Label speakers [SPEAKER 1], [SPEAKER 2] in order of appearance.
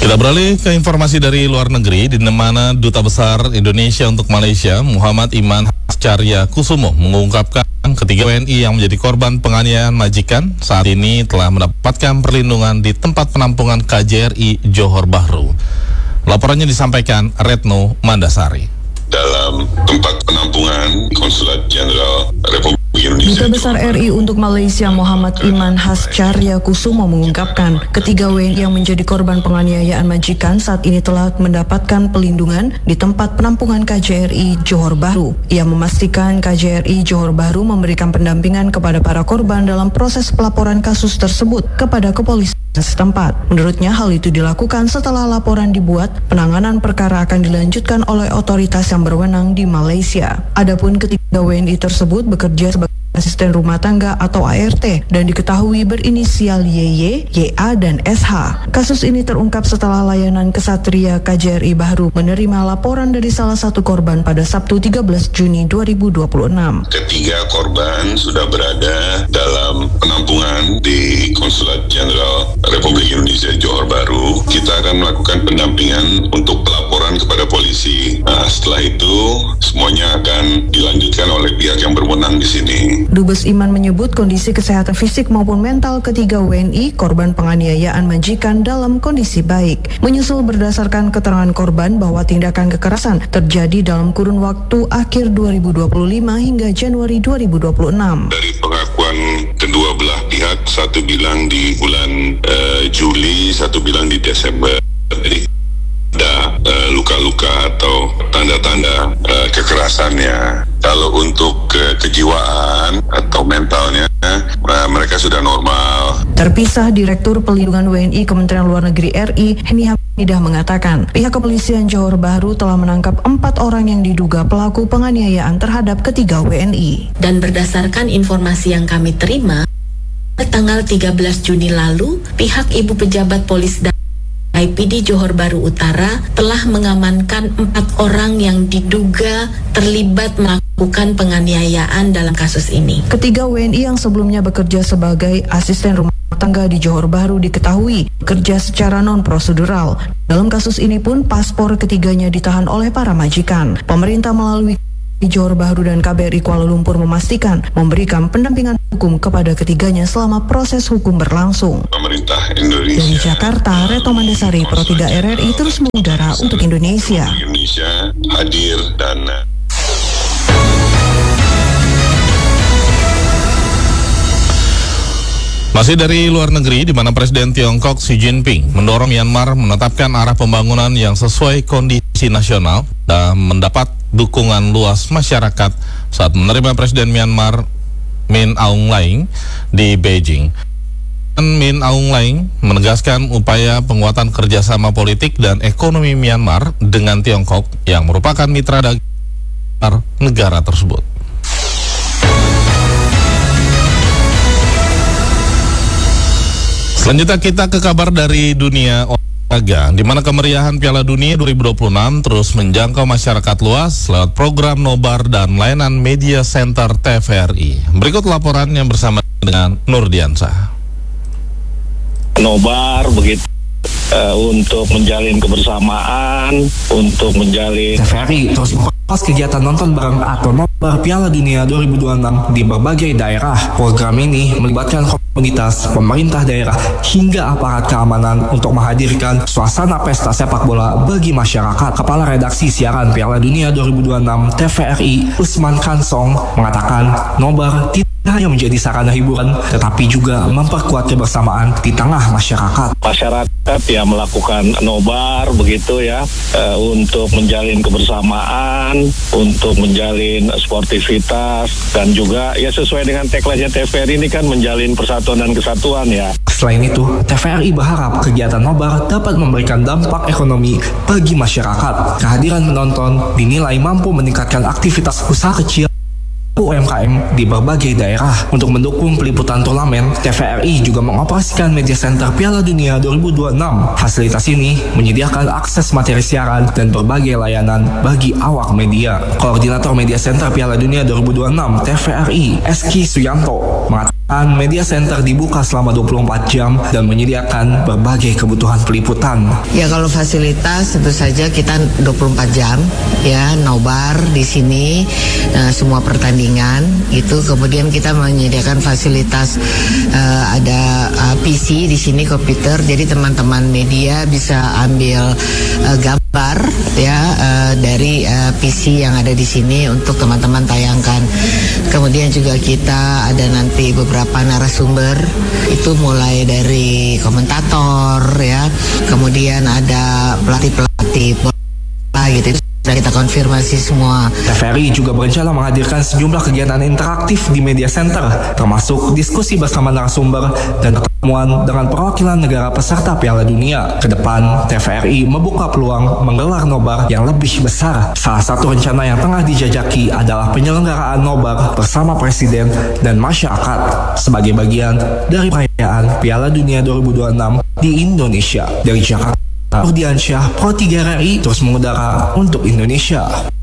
[SPEAKER 1] Kita beralih ke informasi dari luar negeri, di mana Duta Besar Indonesia untuk Malaysia, Muhammad Iman Hascarya Kusumo, mengungkapkan ketiga WNI yang menjadi korban penganiayaan majikan saat ini telah mendapatkan perlindungan di tempat penampungan KJRI Johor Bahru. Laporannya disampaikan Retno Mandasari.
[SPEAKER 2] Dalam tempat penampungan Konsulat Jenderal Republik Indonesia.
[SPEAKER 3] Duta Besar RI untuk Malaysia Muhammad Iman Hascarya Kusumo mengungkapkan ketiga WNI yang menjadi korban penganiayaan majikan saat ini telah mendapatkan pelindungan di tempat penampungan KJRI Johor Bahru. Ia memastikan KJRI Johor Bahru memberikan pendampingan kepada para korban dalam proses pelaporan kasus tersebut kepada kepolisian setempat. Menurutnya hal itu dilakukan setelah laporan dibuat, penanganan perkara akan dilanjutkan oleh otoritas yang berwenang di Malaysia. Adapun ketiga WNI tersebut bekerja sebagai asisten rumah tangga atau ART dan diketahui berinisial YY, YA, dan SH. Kasus ini terungkap setelah layanan Kesatria KJRI Bahru menerima laporan dari salah satu korban pada Sabtu 13 Juni 2026.
[SPEAKER 2] Ketiga korban sudah berada dalam penampungan di Konsulat Jenderal Republik Indonesia Johor Bahru. Kita akan melakukan pendampingan untuk pelaporan kepada polisi. Setelah itu semuanya akan dilanjutkan oleh pihak yang berwenang di sini.
[SPEAKER 3] Dubes Iman menyebut kondisi kesehatan fisik maupun mental ketiga WNI korban penganiayaan majikan dalam kondisi baik. Menyusul berdasarkan keterangan korban bahwa tindakan kekerasan terjadi dalam kurun waktu akhir 2025 hingga Januari 2026.
[SPEAKER 2] Dari pengakuan kedua belah pihak, satu bilang di bulan Juli, satu bilang di Desember. Jadi ada luka-luka atau tanda-tanda kekerasannya. Kalau untuk kejiwaan atau mentalnya, mereka sudah normal.
[SPEAKER 3] Terpisah, Direktur Pelindungan WNI Kementerian Luar Negeri RI, Heni Hamidah mengatakan, pihak kepolisian Johor Bahru telah menangkap 4 orang yang diduga pelaku penganiayaan terhadap ketiga WNI.
[SPEAKER 4] Dan berdasarkan informasi yang kami terima, tanggal 13 Juni lalu, pihak Ibu Pejabat Polis dan IPD Johor Bahru Utara telah mengamankan 4 orang yang diduga terlibat melakukan penganiayaan dalam kasus ini.
[SPEAKER 3] Ketiga WNI yang sebelumnya bekerja sebagai asisten rumah tangga di Johor Bahru diketahui bekerja secara non-prosedural. Dalam kasus ini pun paspor ketiganya ditahan oleh para majikan. Pemerintah melalui Johor Bahru dan KBRI Kuala Lumpur memastikan memberikan pendampingan hukum kepada ketiganya selama proses hukum berlangsung.
[SPEAKER 2] Pemerintah Indonesia.
[SPEAKER 3] Dari Jakarta, Retno Mandasari, Pro 3 RRI terus mengudara untuk Indonesia.
[SPEAKER 2] Indonesia hadir dan
[SPEAKER 1] Masih dari luar negeri, di mana Presiden Tiongkok Xi Jinping mendorong Myanmar menetapkan arah pembangunan yang sesuai kondisi nasional dan mendapat dukungan luas masyarakat saat menerima Presiden Myanmar Min Aung Hlaing di Beijing. Min Aung Hlaing menegaskan upaya penguatan kerjasama politik dan ekonomi Myanmar dengan Tiongkok yang merupakan mitra dagang negara tersebut. Selanjutnya kita ke kabar dari dunia olahraga, di mana kemeriahan Piala Dunia 2026 terus menjangkau masyarakat luas lewat program Nobar dan layanan Media Center TVRI. Berikut laporan yang bersama dengan Nurdiansah.
[SPEAKER 5] Nobar begitu untuk menjalin kebersamaan, untuk menjalin
[SPEAKER 6] TVRI terus memperluas kegiatan nonton bareng atau Nobar Piala Dunia 2026 di berbagai daerah. Program ini melibatkan komunitas, pemerintah daerah, hingga aparat keamanan untuk menghadirkan suasana pesta sepak bola bagi masyarakat. Kepala Redaksi Siaran Piala Dunia 2026 TVRI, Usman Kansong, mengatakan Nobar tidak hanya menjadi sarana hiburan, tetapi juga memperkuat kebersamaan di tengah masyarakat.
[SPEAKER 5] Masyarakat yang melakukan nobar begitu ya, untuk menjalin kebersamaan, untuk menjalin sportivitas, dan juga ya sesuai dengan tagline TVRI ini kan menjalin persatuan dan kesatuan ya.
[SPEAKER 6] Selain itu, TVRI berharap kegiatan nobar dapat memberikan dampak ekonomi bagi masyarakat. Kehadiran penonton dinilai mampu meningkatkan aktivitas usaha kecil UMKM di berbagai daerah. Untuk mendukung peliputan turnamen, TVRI juga mengoperasikan Media Center Piala Dunia 2026. Fasilitas ini menyediakan akses materi siaran dan berbagai layanan bagi awak media. Koordinator Media Center Piala Dunia 2026 TVRI, Eski Suyanto, mengatakan Media Center dibuka selama 24 jam dan menyediakan berbagai kebutuhan peliputan.
[SPEAKER 7] Ya kalau fasilitas tentu saja kita 24 jam ya nobar di sini semua pertandingan itu, kemudian kita menyediakan fasilitas ada PC di sini, komputer, jadi teman-teman media bisa ambil gambar ya dari PC yang ada di sini untuk teman-teman tayangkan. Kemudian juga kita ada nanti beberapa narasumber, itu mulai dari komentator ya, kemudian ada pelatih-pelatih bola gitu, itu sudah kita konfirmasi semua.
[SPEAKER 6] TVRI juga berencana menghadirkan sejumlah kegiatan interaktif di Media Center, termasuk diskusi bersama narasumber dan pertemuan dengan perwakilan negara peserta Piala Dunia. Kedepan, TVRI membuka peluang menggelar nobar yang lebih besar. Salah satu rencana yang tengah dijajaki adalah penyelenggaraan nobar bersama Presiden dan masyarakat sebagai bagian dari perayaan Piala Dunia 2026 di Indonesia. Dari Jakarta, Nurdiansyah, Pro 3 RRI terus mengudara untuk Indonesia.